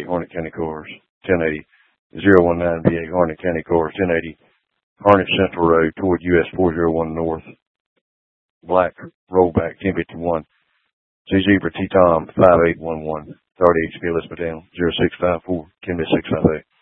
Harnett County Cars, 1080. 019 VA, Harnett County Cars, 1080. Harnett Central Road toward US 401 North. Black rollback, 1051. C Zebra T Tom, 5811. 30 HP Elizabeth Down, 0654, Kenby 658.